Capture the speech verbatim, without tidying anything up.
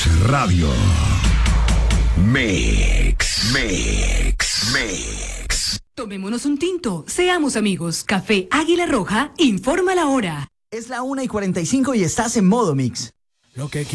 Radio. Mix, mix, mix. Tomémonos un tinto, seamos amigos. Café Águila Roja, informa la hora. Es la una y cuarenta y cinco y estás en modo mix. Lo que